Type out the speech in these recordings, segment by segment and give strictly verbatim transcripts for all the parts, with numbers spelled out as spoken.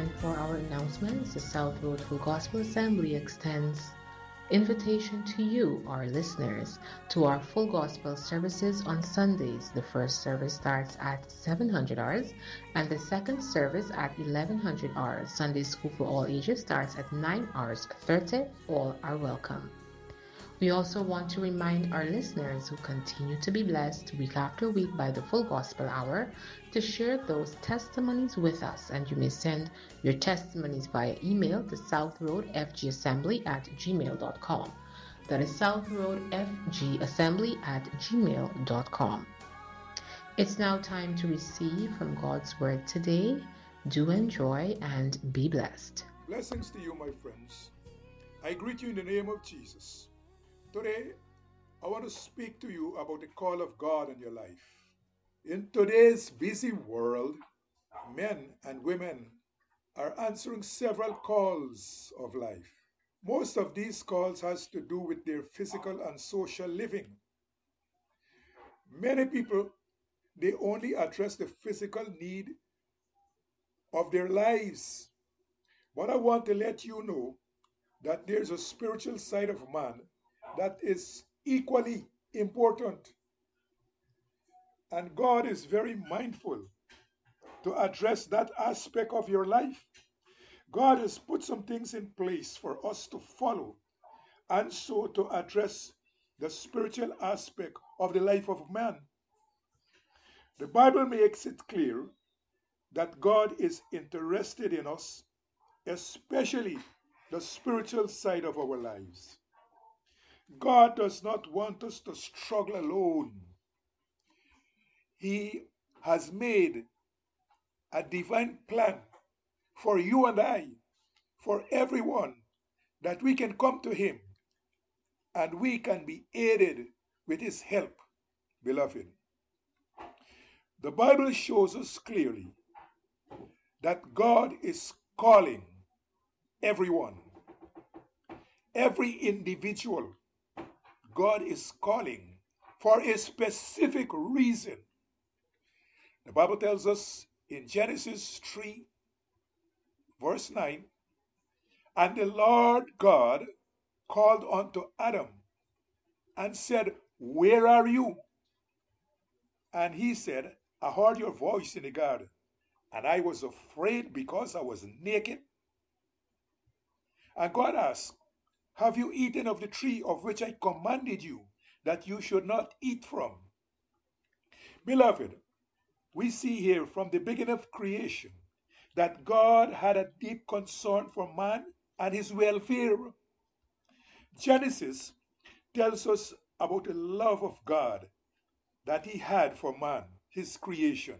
And for our announcements, the South Road Full Gospel Assembly extends invitation to you, our listeners, to our full gospel services on Sundays. The first service starts at seven hundred hours and the second service at eleven hundred hours. Sunday School for all ages starts at nine hours thirty. All are welcome. We also want to remind our listeners who continue to be blessed week after week by the Full Gospel Hour to share those testimonies with us, and you may send your testimonies via email to southroadfgassembly at gmail dot com. That is southroadfgassembly at gmail dot com. It's now time to receive from God's Word today. Do enjoy and be blessed. Blessings to you, my friends. I greet you in the name of Jesus. Today, I want to speak to you about the call of God in your life. In today's busy world, men and women are answering several calls of life. Most of these calls has to do with their physical and social living. Many people, they only address the physical need of their lives. But I want to let you know that there's a spiritual side of man that is equally important. And God is very mindful to address that aspect of your life. God has put some things in place for us to follow and so to address the spiritual aspect of the life of man. The Bible makes it clear that God is interested in us, especially the spiritual side of our lives. God does not want us to struggle alone. He has made a divine plan for you and I, for everyone, that we can come to Him and we can be aided with His help, beloved. The Bible shows us clearly that God is calling everyone, every individual. God is calling for a specific reason. The Bible tells us in Genesis three, verse nine, and the Lord God called unto Adam and said, where are you? And he said, I heard your voice in the garden, and I was afraid because I was naked. And God asked, have you eaten of the tree of which I commanded you that you should not eat from? Beloved, we see here from the beginning of creation that God had a deep concern for man and his welfare. Genesis tells us about the love of God that he had for man, his creation.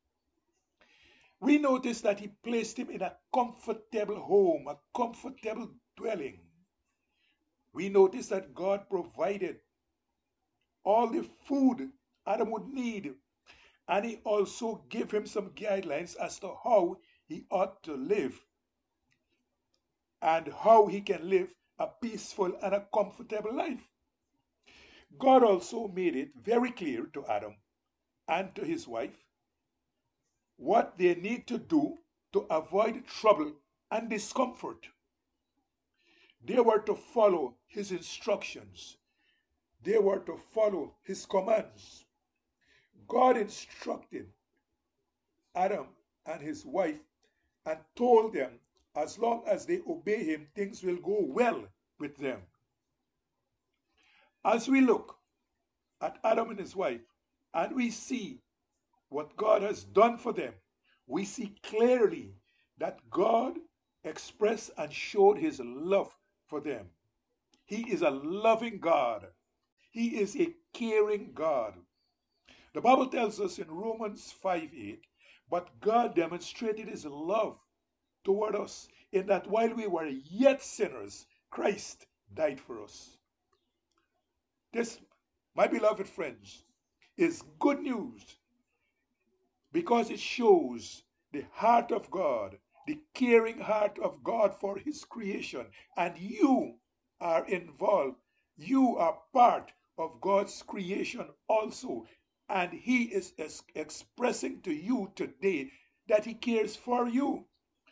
We notice that he placed him in a comfortable home, a comfortable dwelling. We notice that God provided all the food Adam would need, and he also gave him some guidelines as to how he ought to live and how he can live a peaceful and a comfortable life. God also made it very clear to Adam and to his wife what they need to do to avoid trouble and discomfort. They were to follow his instructions. They were to follow his commands. God instructed Adam and his wife and told them as long as they obey him, things will go well with them. As we look at Adam and his wife and we see what God has done for them, we see clearly that God expressed and showed his love for them. He is a loving God. He is a caring God. The Bible tells us in Romans five eight, but God demonstrated his love toward us in that while we were yet sinners, Christ died for us. This, my beloved friends, is good news because it shows the heart of God, the caring heart of God for his creation, and you are involved. You are part of God's creation also, and he is expressing to you today that he cares for you.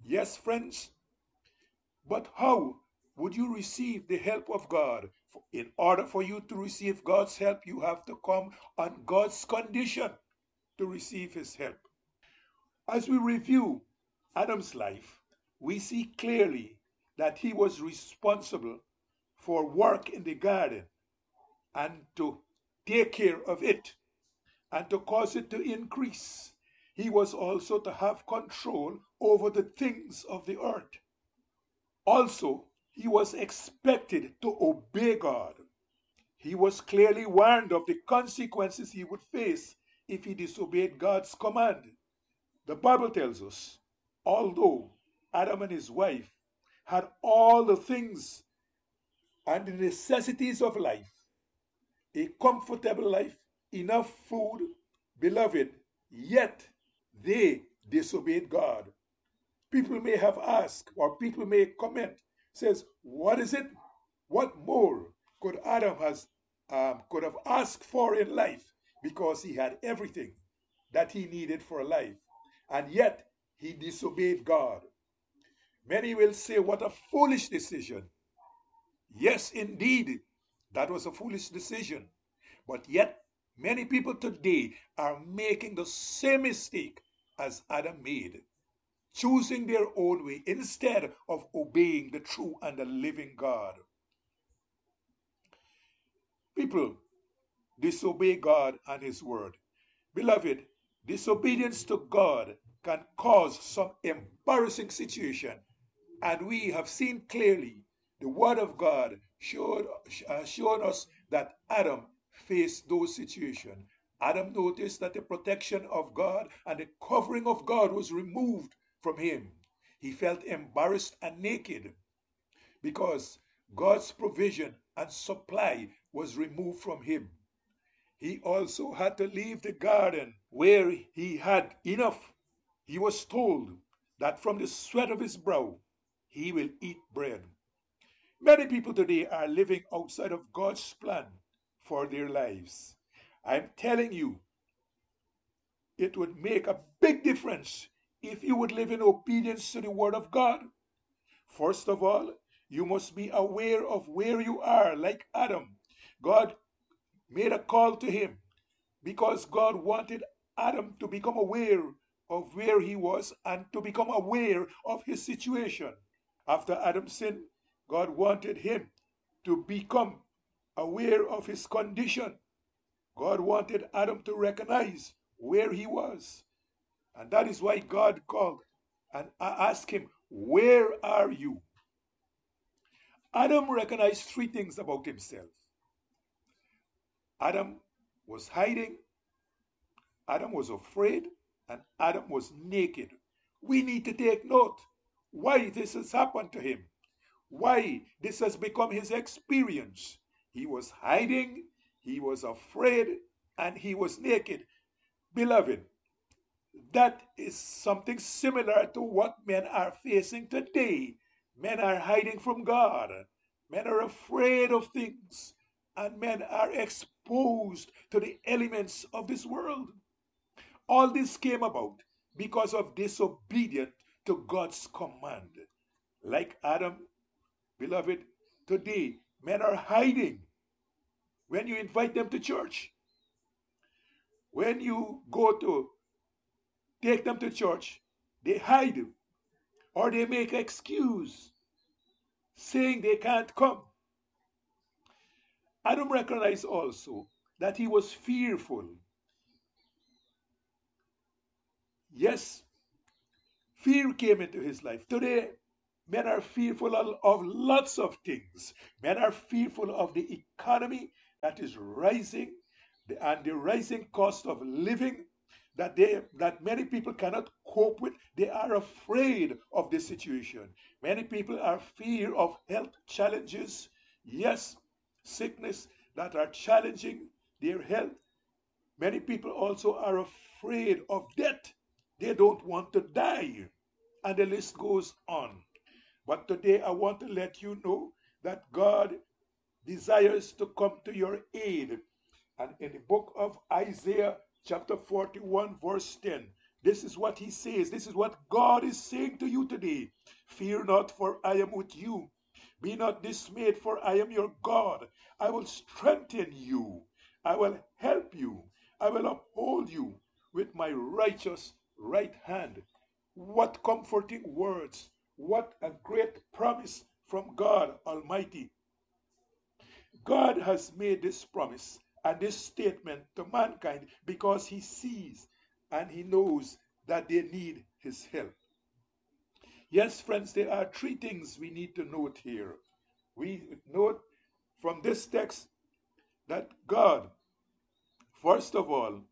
Yes, friends, but how would you receive the help of God? In order for you to receive God's help, you have to come on God's condition to receive his help. As we review Adam's life, we see clearly that he was responsible for work in the garden and to take care of it and to cause it to increase. He was also to have control over the things of the earth. Also, he was expected to obey God. He was clearly warned of the consequences he would face if he disobeyed God's command. The Bible tells us, although Adam and his wife had all the things and the necessities of life, a comfortable life, enough food, beloved, yet they disobeyed God. People may have asked, or people may comment, says, what is it? What more could Adam has um, could have asked for in life, because he had everything that he needed for life, and yet he disobeyed God? Many will say, what a foolish decision. Yes, indeed, that was a foolish decision. But yet, many people today are making the same mistake as Adam made, choosing their own way instead of obeying the true and the living God. People disobey God and his word. Beloved, disobedience to God can cause some embarrassing situation, and we have seen clearly the word of God showed, uh, shown us that Adam faced those situations. Adam noticed that the protection of God and the covering of God was removed from him. He felt embarrassed and naked because God's provision and supply was removed from him. He also had to leave the garden where he had enough. He was told that from the sweat of his brow he will eat bread. Many people today are living outside of God's plan for their lives. I'm telling you, it would make a big difference if you would live in obedience to the word of God. First of all, you must be aware of where you are, like Adam. God made a call to him because God wanted Adam to become aware of where he was and to become aware of his situation. After Adam's sin, God wanted him to become aware of his condition. God wanted Adam to recognize where he was. And that is why God called and asked him, where are you? Adam recognized three things about himself. Adam was hiding, Adam was afraid, and Adam was naked. We need to take note why this has happened to him, why this has become his experience. He was hiding, he was afraid, and he was naked. Beloved, that is something similar to what men are facing today. Men are hiding from God. Men are afraid of things. And men are exposed to the elements of this world. All this came about because of disobedience to God's command. Like Adam, beloved, today men are hiding. When you invite them to church, when you go to take them to church, they hide or they make excuse saying they can't come. Adam recognized also that he was fearful. Yes, fear came into his life. Today, men are fearful of lots of things. Men are fearful of the economy that is rising and the rising cost of living that they that many people cannot cope with. They are afraid of this situation. Many people are fear of health challenges. Yes, sickness that are challenging their health. Many people also are afraid of death. They don't want to die. And the list goes on. But today I want to let you know that God desires to come to your aid. And in the book of Isaiah, chapter forty-one, verse ten, This is what he says. This is what God is saying to you today. Fear not, for I am with you. Be not dismayed, for I am your God. I will strengthen you. I will help you. I will uphold you with my righteous right hand. What comforting words. What a great promise from God Almighty. God has made this promise and this statement to mankind because he sees and he knows that they need his help. Yes, friends, there are three things we need to note here. We note from this text that God, first of all,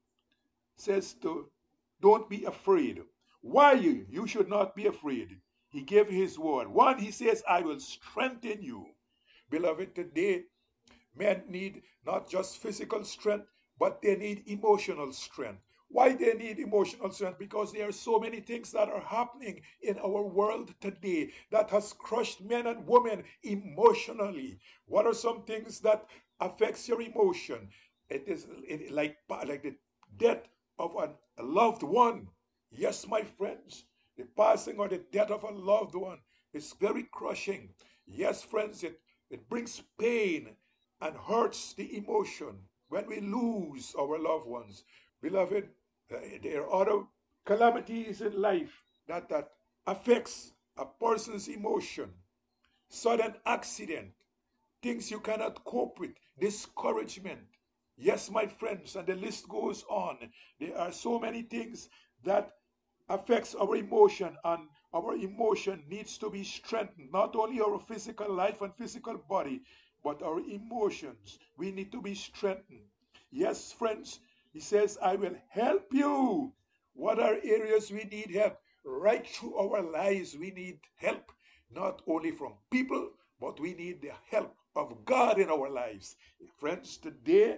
says to don't be afraid. Why you? You should not be afraid. He gave his word. One, he says, I will strengthen you. Beloved, today men need not just physical strength, but they need emotional strength. Why they need emotional strength? Because there are so many things that are happening in our world today that has crushed men and women emotionally. What are some things that affects your emotion? It is it, like, like the death of an, a loved one. Yes, my friends, the passing or the death of a loved one is very crushing. Yes, friends, it, it brings pain and hurts the emotion when we lose our loved ones. Beloved, uh, there are other calamities in life that, that affects a person's emotion. Sudden accident, things you cannot cope with, discouragement. Yes, my friends, and the list goes on. There are so many things that affects our emotion, and our emotion needs to be strengthened. Not only our physical life and physical body, but our emotions. We need to be strengthened. Yes, friends, he says, I will help you. What are areas we need help? Right through our lives, we need help, not only from people, but we need the help of God in our lives. Friends, today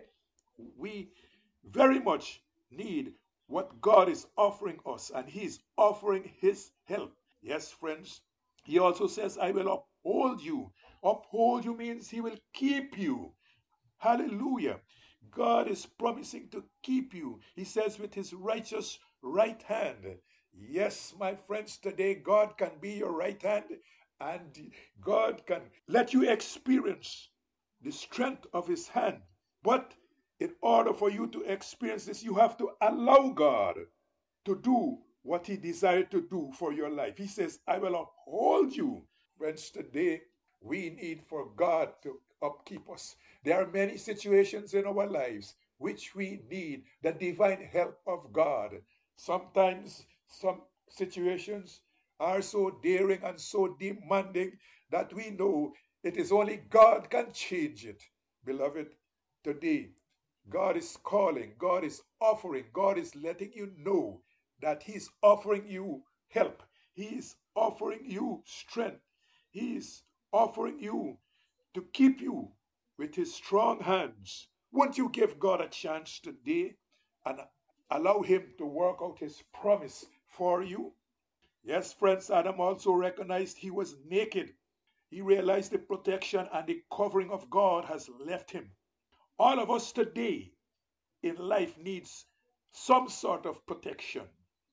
we very much need what God is offering us, and He's offering His help. Yes, friends, He also says, I will uphold you. Uphold you means He will keep you. Hallelujah. God is promising to keep you. He says, with His righteous right hand. Yes, my friends, today God can be your right hand, and God can let you experience the strength of His hand. But in order for you to experience this, you have to allow God to do what He desired to do for your life. He says, I will uphold you. Friends, today we need for God to upkeep us. There are many situations in our lives which we need the divine help of God. Sometimes some situations are so daring and so demanding that we know it is only God can change it. Beloved, today God is calling, God is offering, God is letting you know that He's offering you help. He is offering you strength. He is offering you to keep you with His strong hands. Won't you give God a chance today and allow Him to work out His promise for you? Yes, friends, Adam also recognized he was naked. He realized the protection and the covering of God has left him. All of us today in life needs some sort of protection,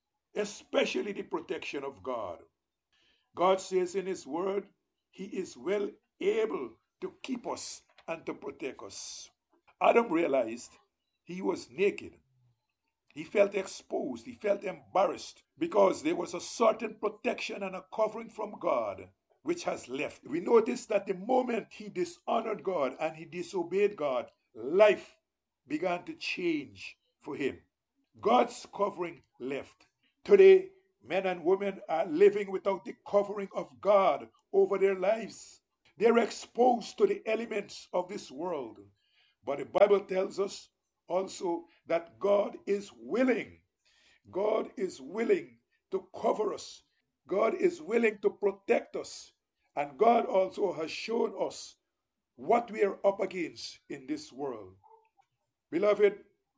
especially the protection of God. God says in His word, He is well able to keep us and to protect us. Adam realized he was naked. He felt exposed. He felt embarrassed because there was a certain protection and a covering from God which has left. We notice that the moment he dishonored God and he disobeyed God, life began to change for him. God's covering left. Today, men and women are living without the covering of God over their lives. They're exposed to the elements of this world. But the Bible tells us also that God is willing. God is willing to cover us. God is willing to protect us. And God also has shown us what we are up against in this world. Beloved,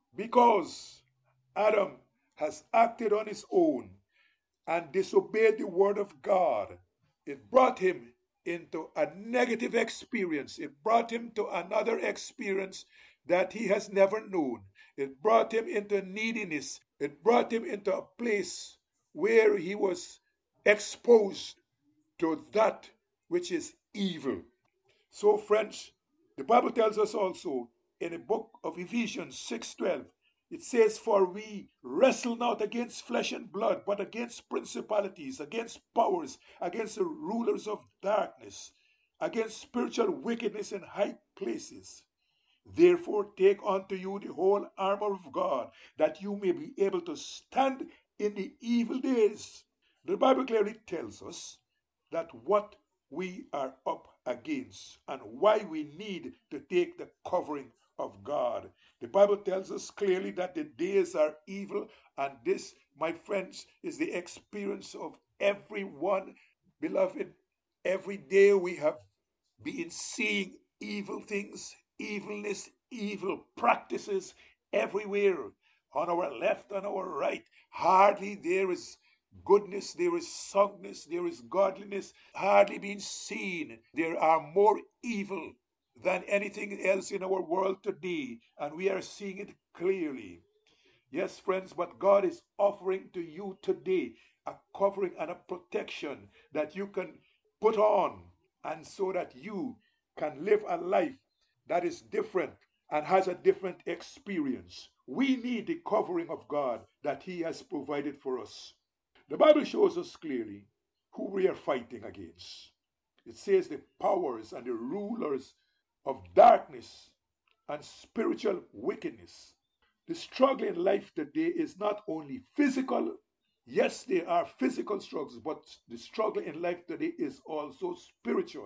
because Adam has acted on his own and disobeyed the word of God, it brought him into a negative experience. It brought him to another experience that he has never known. It brought him into neediness. It brought him into a place where he was exposed to that which is evil. So, friends, the Bible tells us also in the book of Ephesians six twelve, it says, "For we wrestle not against flesh and blood, but against principalities, against powers, against the rulers of darkness, against spiritual wickedness in high places. Therefore, take unto you the whole armor of God, that you may be able to stand in the evil days." The Bible clearly tells us that what we are up against and why we need to take the covering of God. The Bible tells us clearly that the days are evil, and this, my friends, is the experience of everyone. Beloved, every day we have been seeing evil things, evilness, evil practices everywhere, on our left, on our right. Hardly there is goodness, there is soundness, there is godliness, hardly being seen. There are more evil than anything else in our world today, and we are seeing it clearly. Yes, friends, but God is offering to you today a covering and a protection that you can put on, and so that you can live a life that is different and has a different experience. We need the covering of God that He has provided for us. The Bible shows us clearly who we are fighting against. It says the powers and the rulers of darkness and spiritual wickedness. The struggle in life today is not only physical. Yes, there are physical struggles, but the struggle in life today is also spiritual.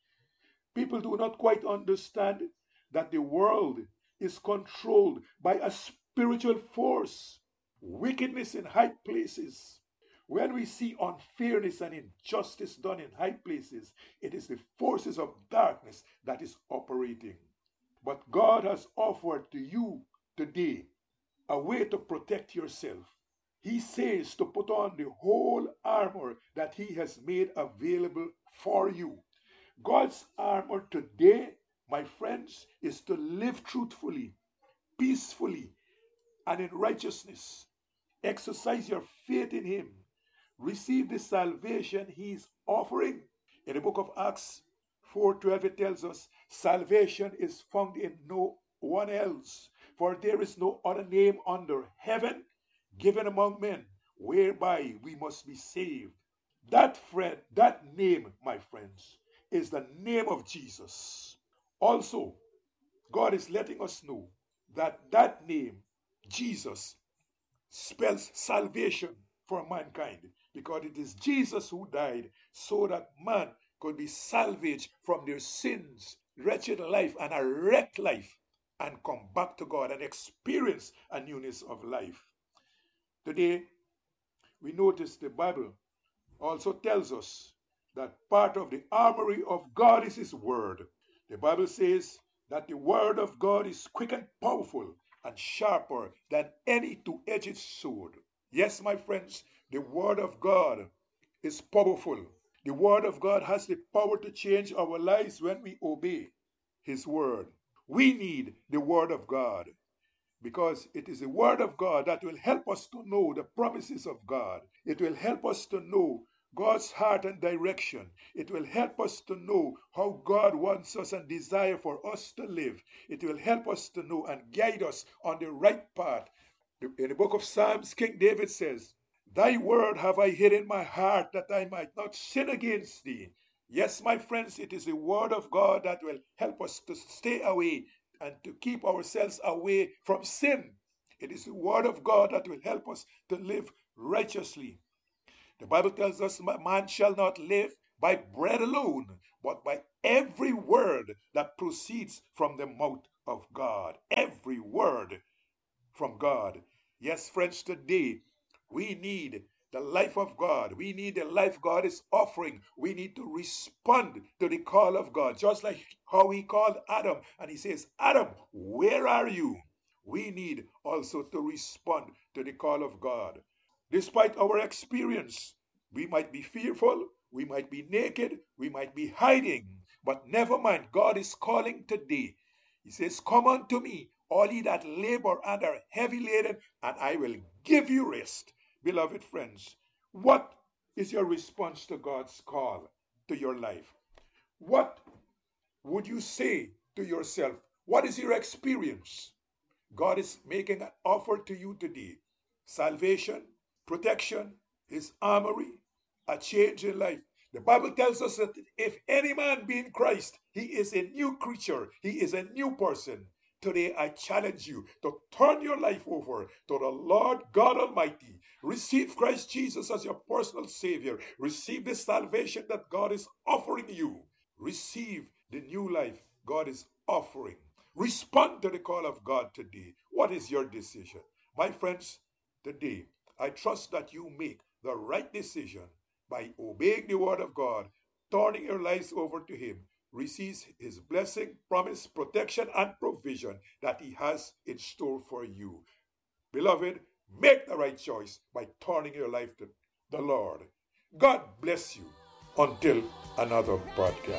People do not quite understand that the world is controlled by a spiritual force, wickedness in high places. When we see unfairness and injustice done in high places, it is the forces of darkness that is operating. But God has offered to you today a way to protect yourself. He says to put on the whole armor that He has made available for you. God's armor today, my friends, is to live truthfully, peacefully, and in righteousness. Exercise your faith in Him. Receive the salvation He is offering. In the book of Acts four twelve, it tells us, "Salvation is found in no one else, for there is no other name under heaven given among men whereby we must be saved." That friend, that name, my friends, is the name of Jesus. Also, God is letting us know that that name, Jesus, spells salvation for mankind, because it is Jesus who died so that man could be salvaged from their sins, wretched life, and a wrecked life, and come back to God and experience a newness of life. Today, we notice the Bible also tells us that part of the armory of God is His Word. The Bible says that the Word of God is quick and powerful and sharper than any two-edged sword. Yes, my friends, the Word of God is powerful. The Word of God has the power to change our lives when we obey His Word. We need the Word of God, because it is the Word of God that will help us to know the promises of God. It will help us to know God's heart and direction. It will help us to know how God wants us and desire for us to live. It will help us to know and guide us on the right path. In the book of Psalms, King David says, "Thy word have I hid in my heart, that I might not sin against thee." Yes, my friends, it is the Word of God that will help us to stay away and to keep ourselves away from sin. It is the Word of God that will help us to live righteously. The Bible tells us, "Man shall not live by bread alone, but by every word that proceeds from the mouth of God." Every word from God. Yes, friends, today we need the life of God. We need the life God is offering. We need to respond to the call of God, just like how He called Adam. And He says, "Adam, where are you?" We need also to respond to the call of God. Despite our experience, we might be fearful, we might be naked, we might be hiding, but never mind, God is calling today. He says, "Come unto me, all ye that labor and are heavy laden, and I will give you rest. Beloved friends, what is your response to God's call to your life? What would you say to yourself? What is your experience? God is making an offer to you today: salvation, protection, his armory, a change in life. The Bible tells us that if any man be in Christ, he is a new creature, he is a new person. Today, I challenge you to turn your life over to the Lord God Almighty. Receive Christ Jesus as your personal Savior. Receive the salvation that God is offering you. Receive the new life God is offering. Respond to the call of God today. What is your decision? My friends, today, I trust that you make the right decision by obeying the word of God, turning your lives over to him. Receive his blessing, promise, protection, and provision that he has in store for you. Beloved, make the right choice by turning your life to the Lord. God bless you. Until another podcast.